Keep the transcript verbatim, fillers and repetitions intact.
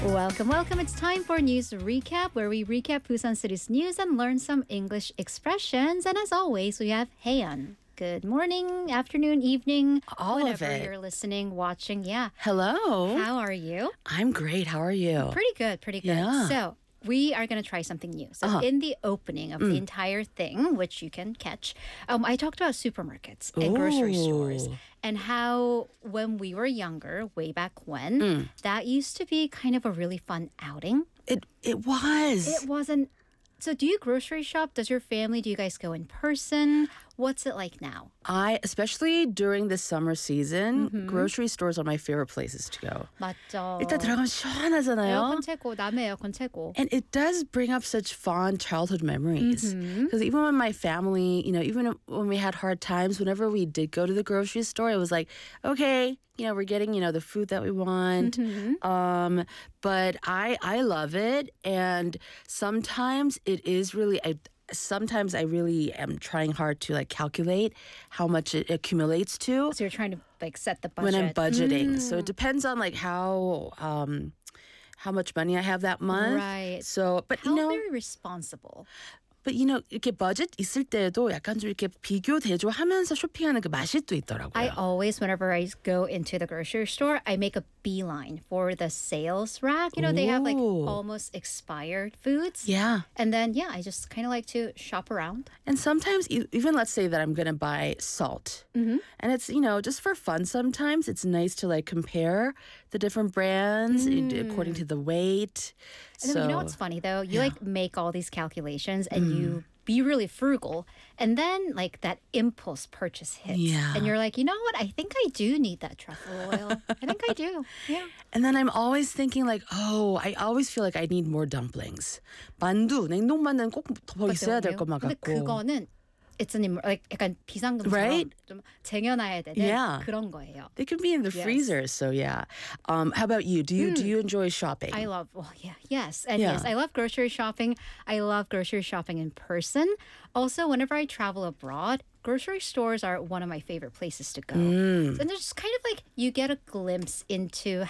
Welcome, welcome. It's time for News Recap, where we recap Busan City's news and learn some English expressions. And as always, we have Haeyeon. Good morning, afternoon, evening, All whenever of it. you're listening, watching. Yeah. Hello. How are you? I'm great. How are you? Pretty good, pretty good. Yeah. So we are going to try something new. So Uh-huh. in the opening of the entire thing, which you can catch, um, I talked about supermarkets and grocery stores Ooh. and how when we were younger, way back when, that used to be kind of a really fun outing. It it was. It wasn't. So do you grocery shop? Does your family, do you guys go in person? What's it like now? I especially during the summer season, grocery stores are my favorite places to go. 맞죠. 일단 들어가면 시원하잖아요. 에어컨 최고, 남의 에어컨 최고. And it does bring up such fond childhood memories. Because even when my family, you know, even when we had hard times, whenever we did go to the grocery store, it was like, okay, you know, we're getting, you know, the food that we want. Um, but I I love it. And sometimes it is really, I, sometimes I really am trying hard to like calculate how much it accumulates to So you're trying to like set the budget. when I'm budgeting. So it depends on like how um how much money I have that month. Right. So but How you know very responsible. but you know 이렇게 버짓 있을 때도 약간 좀 이렇게 비교 대조하면서 쇼핑하는 그 맛이 또 있더라고요. I always, whenever I go into the grocery store, I make a beeline for the sales rack. You know, they have like Ooh. almost expired foods. Yeah. And then, yeah, I just kind of like to shop around. And sometimes, e- even let's say that I'm going to buy salt. Mm-hmm. And it's, you know, just for fun sometimes, it's nice to like compare the different brands i- according to the weight. And so, then, you know what's funny though? You yeah. like make all these calculations and you be really frugal. And then like that impulse purchase hits. Yeah. And you're like, you know what? I think I do need that truffle oil. I think I do. Yeah. And then I'm always thinking like, oh, I always feel like I need more dumplings. 만두, 냉동만두는 꼭 더 있어야 될 것만 근데 같고. 그거는 it's an emer- like 약간 비상금처럼 Right? 좀 쟁여놔야 되는 Yeah. 그런 거예요. They can be in the Yes. freezer, so yeah. Um, how about you? Do you do you enjoy shopping? I love, well, yeah, yes. And Yeah. yes, I love grocery shopping. I love grocery shopping in person. Also, whenever I travel abroad, grocery stores are one of my favorite places to go. Mm. And there's just kind of like, you get a glimpse into